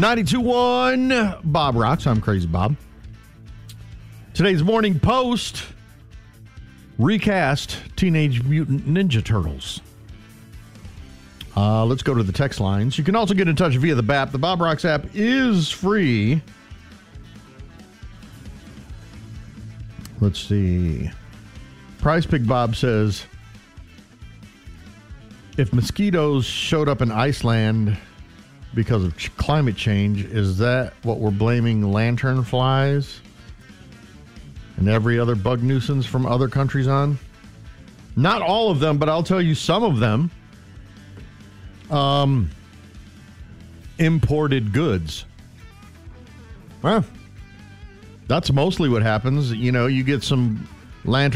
92.1 Bob Rocks. I'm Crazy Bob. Today's Morning Post recast Teenage Mutant Ninja Turtles. Let's go to the text lines. You can also get in touch via the BAP. The Bob Rocks app is free. Let's see. Prize Pig Bob says, if mosquitoes showed up in Iceland because of climate change, is that what we're blaming lantern flies and every other bug nuisance from other countries on? Not all of them, but I'll tell you some of them. Imported goods. Well, that's mostly what happens. You know, you get some lantern